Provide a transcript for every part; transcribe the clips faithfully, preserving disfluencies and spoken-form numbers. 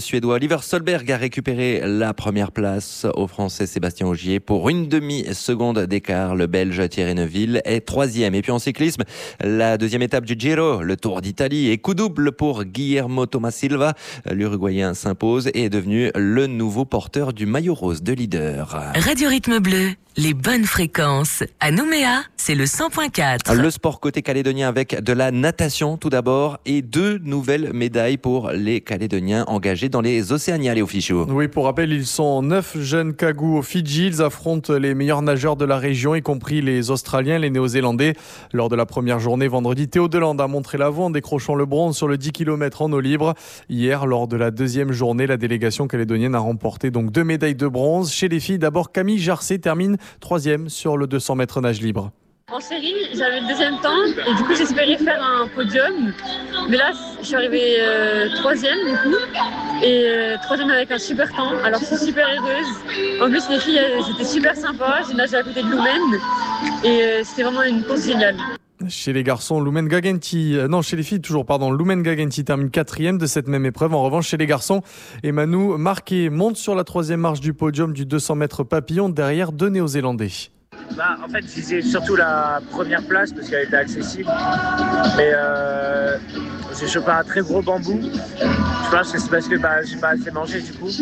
Suédois Oliver Solberg a récupéré la première place au Français Sébastien Ogier pour une demi-seconde d'écart. Le Belge Thierry Neuville est troisième. Et puis en cyclisme, la deuxième étape du Giro, le Tour d'Italie, et coup double pour Guillermo Thomas Silva. L'Uruguayen s'impose et est devenu le nouveau porteur du maillot rose de leader. Radio Rythme Bleu, les bonnes fréquences. À Nouméa, c'est le cent point quatre. Le sport côté calédonien avec de la natation tout d'abord et deux nouvelles médailles pour les Calédoniens engagés dans les Océanias, Léo Fichot. Oui, pour rappel, ils sont neuf jeunes Kagou au Fidji. Ils affrontent les meilleurs nageurs de la région, y compris les Australiens, les Néo-Zélandais. Lors de la première journée, vendredi, Théo Delande a montré la voie en décrochant le bronze sur le dix kilomètres en eau libre. Hier, lors de la deuxième journée, la délégation calédonienne a remporté donc deux médailles de bronze. Chez les filles, d'abord, Camille Jarcé termine troisième sur le deux cents mètres nage libre. En série, j'avais le deuxième temps et du coup j'espérais faire un podium. Mais là, je suis arrivée euh, troisième du coup et euh, troisième avec un super temps. Alors je suis super heureuse. En plus les filles, elles étaient super sympas. J'ai nagé à côté de Loumen et euh, c'était vraiment une course géniale. Chez les garçons, Loumen Gagenti, euh, non, chez les filles toujours, pardon, Loumen Gagenti termine quatrième de cette même épreuve. En revanche, chez les garçons, Emmanou Marquet monte sur la troisième marche du podium du deux cents mètres papillon derrière deux Néo-Zélandais. Bah, en fait, je visais surtout la première place parce qu'elle était accessible. Mais euh, j'ai chopé un très gros bambou. Je pense que c'est parce que bah, j'ai pas assez mangé du coup.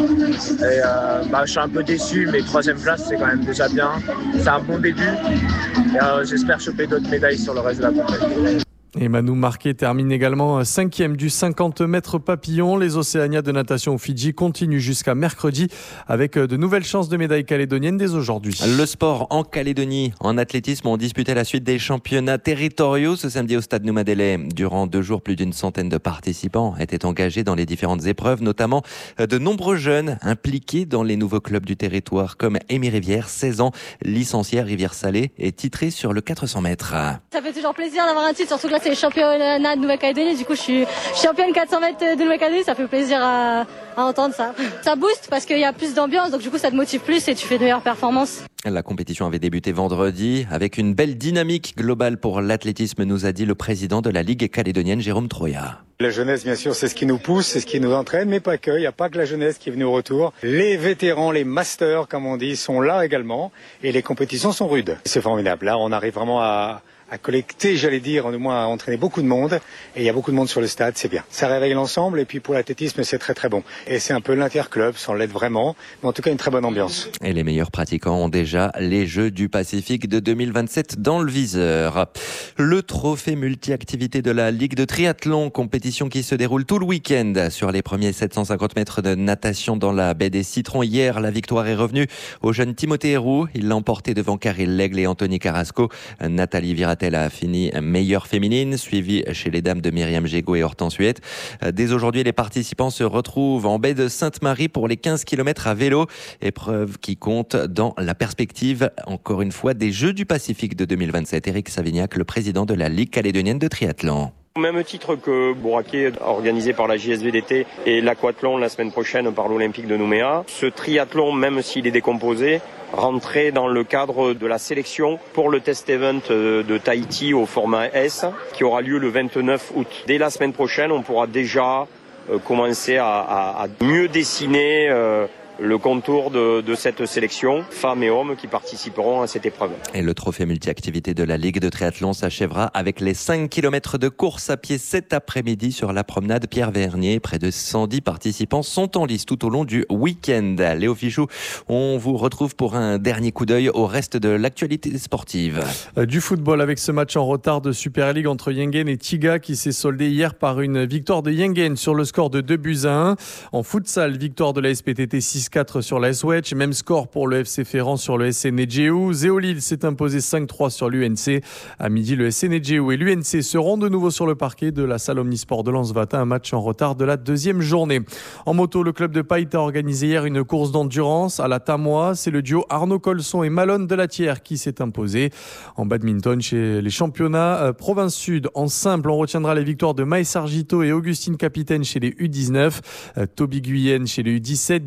Et euh, bah, je suis un peu déçu, mais troisième place, c'est quand même déjà bien. C'est un bon début. Et euh, j'espère choper d'autres médailles sur le reste de la compétition. Emmanou Marquet termine également cinquième du cinquante mètres papillon. Les Océanias de natation au Fidji continuent jusqu'à mercredi avec de nouvelles chances de médailles calédoniennes dès aujourd'hui. Le sport en Calédonie, en athlétisme, on disputait la suite des championnats territoriaux ce samedi au stade Noumadélé. Durant deux jours, plus d'une centaine de participants étaient engagés dans les différentes épreuves, notamment de nombreux jeunes impliqués dans les nouveaux clubs du territoire comme Amy Rivière, seize ans, licenciée à Rivière-Salée et titrée sur le quatre cents mètres. Ça fait toujours plaisir d'avoir un titre, surtout que là c'est le championnat de Nouvelle-Calédonie, du coup je suis championne quatre cents mètres de Nouvelle-Calédonie, ça fait plaisir à, à entendre ça. Ça booste parce qu'il y a plus d'ambiance, donc du coup ça te motive plus et tu fais de meilleures performances. La compétition avait débuté vendredi avec une belle dynamique globale pour l'athlétisme, nous a dit le président de la Ligue calédonienne, Jérôme Troya. La jeunesse, bien sûr, c'est ce qui nous pousse, c'est ce qui nous entraîne, mais pas que. Il n'y a pas que la jeunesse qui est venue au retour. Les vétérans, les masters, comme on dit, sont là également et les compétitions sont rudes. C'est formidable. Là, on arrive vraiment à... à collecter, j'allais dire, au moins à entraîner beaucoup de monde. Et il y a beaucoup de monde sur le stade, c'est bien. Ça réveille l'ensemble et puis pour l'athlétisme, c'est très très bon. Et c'est un peu l'interclub, sans l'aide vraiment, mais en tout cas une très bonne ambiance. Et les meilleurs pratiquants ont déjà les Jeux du Pacifique de deux mille vingt-sept dans le viseur. Le trophée multi-activité de la Ligue de triathlon, compétition qui se déroule tout le week-end sur les premiers sept cent cinquante mètres de natation dans la baie des Citrons. Hier, la victoire est revenue au jeune Timothée Héroux. Il l'a emporté devant Karil Lègle et Anthony Carrasco. Nathalie Viratel a fini meilleure féminine, suivie chez les dames de Myriam Gégaud et Hortense Huette. Dès aujourd'hui, les participants se retrouvent en baie de Sainte-Marie pour les quinze kilomètres à vélo. Épreuve qui compte dans la perspective, encore une fois, des Jeux du Pacifique de deux mille vingt-sept. Éric Savignac, le président de la Ligue calédonienne de triathlon. Au même titre que Bouraquet, organisé par la J S V D T, et l'aquathlon la semaine prochaine par l'Olympique de Nouméa, ce triathlon, même s'il est décomposé, rentrait dans le cadre de la sélection pour le test event de Tahiti au format S, qui aura lieu le vingt-neuf août. Dès la semaine prochaine, on pourra déjà commencer à, à, à mieux dessiner euh, le contour de, de cette sélection, femmes et hommes qui participeront à cette épreuve. Et le trophée multi-activité de la Ligue de triathlon s'achèvera avec les cinq kilomètres de course à pied cet après-midi sur la promenade Pierre Vernier. Près de cent dix participants sont en lice tout au long du week-end. Léo Fichou, on vous retrouve pour un dernier coup d'œil au reste de l'actualité sportive. Du football avec ce match en retard de Super League entre Yengen et Tiga qui s'est soldé hier par une victoire de Yengen sur le score de deux buts à un. En futsal, victoire de la S P T T six quatre sur la S-Wedge. Même score pour le F C Ferrand sur le S N J U. Zéolil s'est imposé cinq trois sur l'U N C. À midi, le S N J U et l'U N C seront de nouveau sur le parquet de la salle Omnisport de Lens-Vatin. Un match en retard de la deuxième journée. En moto, le club de Païta a organisé hier une course d'endurance à la Tamois. C'est le duo Arnaud Colson et Malone Delatière qui s'est imposé. En badminton, chez les championnats euh, province sud, en simple, on retiendra les victoires de Maë Sargito et Augustine Capitaine chez les U dix-neuf. Euh, Toby Guyenne chez les U dix-sept. Dylan Douard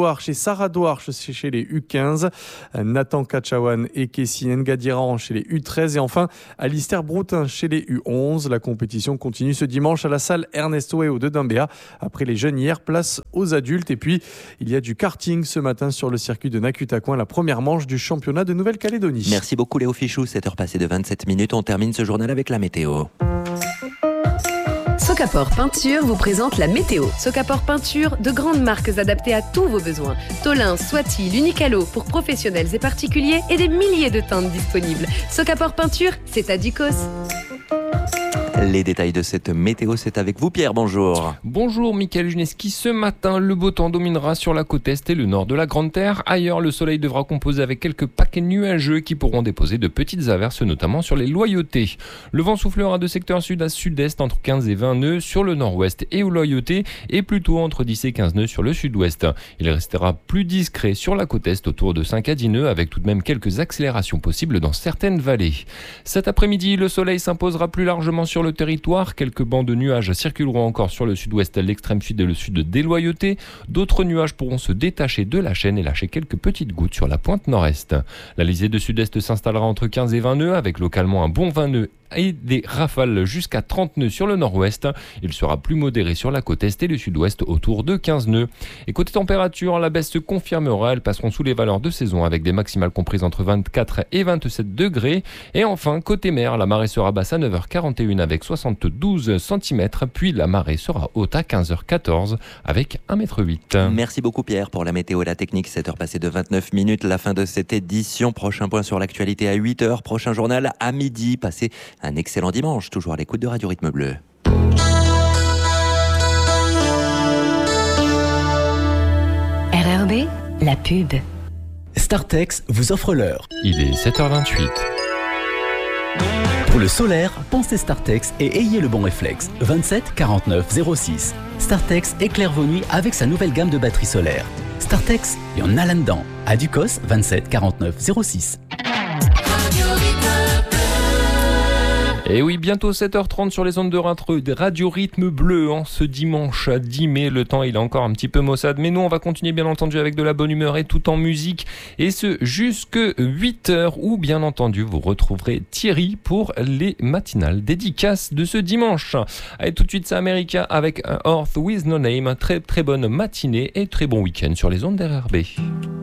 Douarche chez Sarah Douarche chez les U quinze, Nathan Kachawan et Kessi Ngadiran chez les U treize et enfin Alistair Broutin chez les U onze. La compétition continue ce dimanche à la salle Ernesto Eo de Dimbéa. Après les jeunes hier, place aux adultes. Et puis, il y a du karting ce matin sur le circuit de Nakutakoin, la première manche du championnat de Nouvelle-Calédonie. Merci beaucoup Léo Fichou, sept heures passées de vingt-sept minutes. On termine ce journal avec la météo. Socapor Peinture vous présente la météo. Socapor Peinture, de grandes marques adaptées à tous vos besoins. Tolin, Swati, l'Unicalo pour professionnels et particuliers et des milliers de teintes disponibles. Socapor Peinture, c'est à Ducos. Les détails de cette météo, c'est avec vous Pierre, bonjour. Bonjour Mickaël Juneski. Ce matin, le beau temps dominera sur la côte est et le nord de la Grande Terre. Ailleurs, le soleil devra composer avec quelques paquets nuageux qui pourront déposer de petites averses, notamment sur les Loyautés. Le vent soufflera de secteur sud à sud-est entre quinze et vingt nœuds sur le nord-ouest et aux Loyautés et plutôt entre dix et quinze nœuds sur le sud-ouest. Il restera plus discret sur la côte est autour de cinq à dix nœuds avec tout de même quelques accélérations possibles dans certaines vallées. Cet après-midi, le soleil s'imposera plus largement sur le territoire. Quelques bancs de nuages circuleront encore sur le sud-ouest, l'extrême sud et le sud des Loyautés. D'autres nuages pourront se détacher de la chaîne et lâcher quelques petites gouttes sur la pointe nord-est. La lisée de sud-est s'installera entre quinze et vingt nœuds avec localement un bon vingt nœuds et des rafales jusqu'à trente nœuds sur le nord-ouest. Il sera plus modéré sur la côte est et le sud-ouest autour de quinze nœuds. Et côté température, la baisse se confirmera. Elles passeront sous les valeurs de saison avec des maximales comprises entre vingt-quatre et vingt-sept degrés. Et enfin, côté mer, la marée sera basse à neuf heures quarante et une avec soixante-douze centimètres. Puis la marée sera haute à quinze heures quatorze avec un mètre huit. Merci beaucoup Pierre pour la météo et la technique. sept heures passées de vingt-neuf minutes. La fin de cette édition. Prochain point sur l'actualité à huit heures. Prochain journal à midi. Passez un excellent dimanche, toujours à l'écoute de Radio Rythme Bleu. R R B, la pub. Startex vous offre l'heure. Il est sept heures vingt-huit. Pour le solaire, pensez Startex et ayez le bon réflexe. vingt-sept quarante-neuf zéro six. Startex éclaire vos nuits avec sa nouvelle gamme de batteries solaires. Startex, il y en a là-dedans. À Ducos, vingt-sept quarante-neuf zéro six. Et oui, bientôt sept heures trente sur les ondes de Radio Rythme Bleu en ce dimanche dix mai. Le temps, il est encore un petit peu maussade, mais nous, on va continuer bien entendu avec de la bonne humeur et tout en musique. Et ce, jusque huit heures où, bien entendu, vous retrouverez Thierry pour les matinales dédicaces de ce dimanche. Allez, tout de suite, c'est America avec Earth With No Name. Très, très bonne matinée et très bon week-end sur les ondes d'R R B.